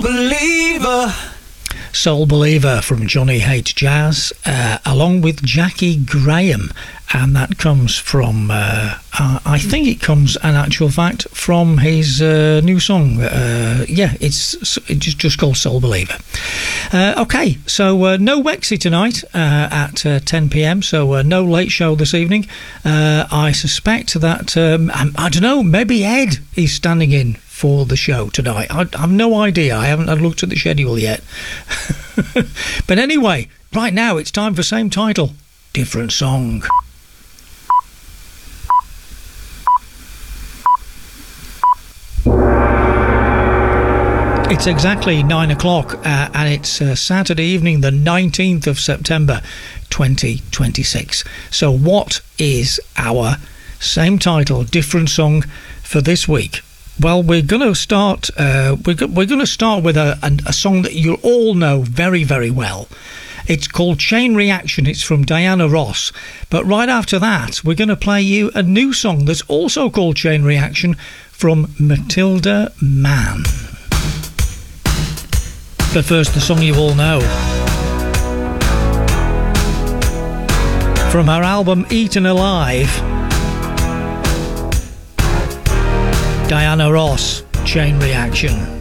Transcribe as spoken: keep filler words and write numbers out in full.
Believer. Soul Believer from Johnny Hates Jazz, uh, along with Jackie Graham, and that comes from uh, uh, I think it comes in actual fact from his uh, new song. Uh, yeah, it's, it's just called Soul Believer. Uh, okay, so uh, no Wexy tonight uh, at uh, ten p.m, so uh, no late show this evening. uh, I suspect that um, I, I don't know, maybe Ed is standing in for the show tonight. I, I have no idea. I haven't had looked at the schedule yet. But anyway, right now it's time for same title, different song. It's exactly nine o'clock uh, and it's uh, Saturday evening, the nineteenth of September twenty twenty-six. So what is our same title, different song for this week? Well, we're going to start. Uh, we're go- we're going to start with a, a a song that you all know very very well. It's called Chain Reaction. It's from Diana Ross. But right after that, we're going to play you a new song that's also called Chain Reaction from Matilda Mann. But first, the song you all know. From her album Eaten Alive, Diana Ross, Chain Reaction.